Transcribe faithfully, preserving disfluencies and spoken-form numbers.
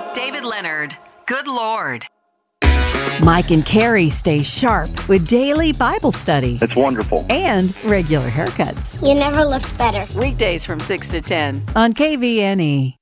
David Leonard, good Lord. Mike and Carrie stay sharp with daily Bible study It's wonderful. and regular haircuts. You never looked better. Weekdays from six to ten on K V N E.